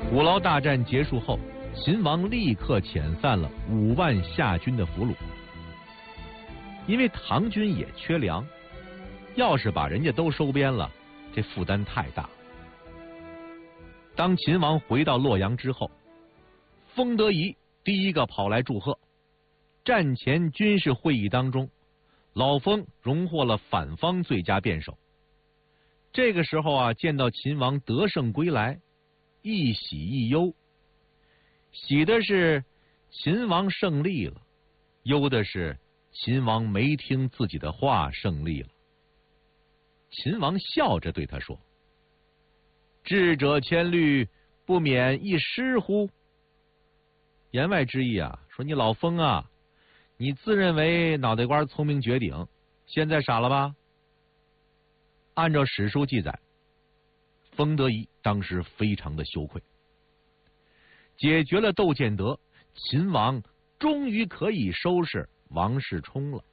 虎牢大战结束后，秦王立刻遣散了5万夏军的俘虏，因为唐军也缺粮，要是把人家都收编了，这负担太大。当秦王回到洛阳之后，封德仪第一个跑来祝贺。战前军事会议当中，老封荣获了反方最佳辩手。这个时候啊，见到秦王得胜归来，一喜一忧。喜的是秦王胜利了，忧的是秦王没听自己的话胜利了。秦王笑着对他说：“智者千虑，不免一失乎？”言外之意啊，说你老封啊，你自认为脑袋瓜聪明绝顶，现在傻了吧？按照史书记载，封德仪当时非常的羞愧。解决了窦建德，秦王终于可以收拾王世充了。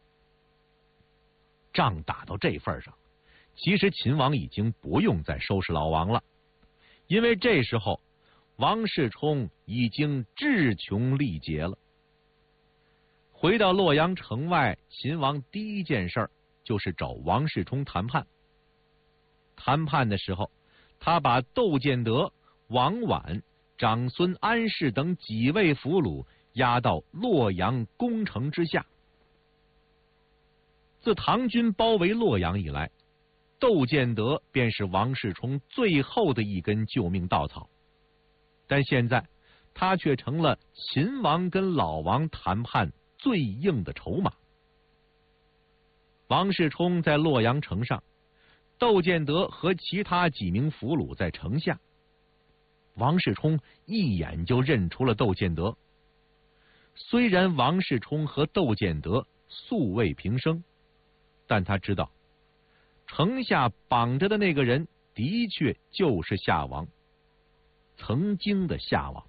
仗打到这份上，其实秦王已经不用再收拾老王了，因为这时候王世充已经志穷力竭了。回到洛阳城外，秦王第一件事就是找王世充谈判。谈判的时候，他把窦建德、王绾、长孙安世等几位俘虏押到洛阳宫城之下。自唐军包围洛阳以来，窦建德便是王世充最后的一根救命稻草，但现在他却成了秦王跟老王谈判最硬的筹码。王世充在洛阳城上，窦建德和其他几名俘虏在城下。王世充一眼就认出了窦建德。虽然王世充和窦建德素未平生，但他知道城下绑着的那个人的确就是夏王，曾经的夏王。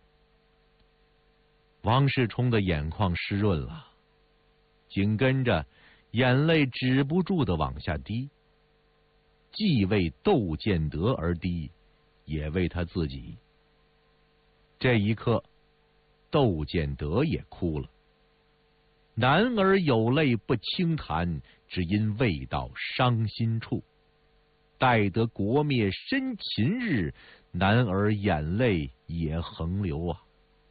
王世充的眼眶湿润了，紧跟着眼泪止不住的往下滴，既为窦建德而滴，也为他自己。这一刻，窦建德也哭了。男儿有泪不轻弹，只因未到伤心处。待得国灭身秦日，男儿眼泪也横流啊！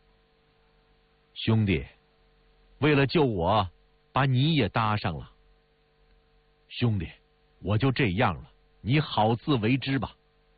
兄弟，为了救我，把你也搭上了。兄弟，我就这样了，你好自为之吧。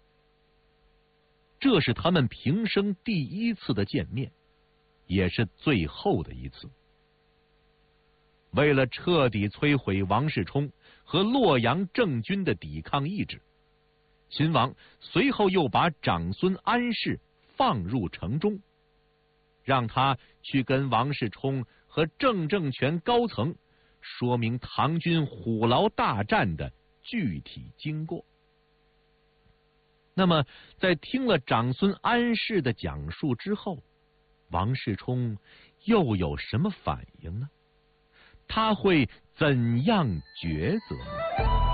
这是他们平生第一次的见面，也是最后的一次。为了彻底摧毁王世充和洛阳政军的抵抗意志，秦王随后又把长孙安世放入城中，让他去跟王世充和正政权高层说明唐军虎牢大战的具体经过。那么，在听了长孙安世的讲述之后，王世充又有什么反应呢？他会怎样抉择呢？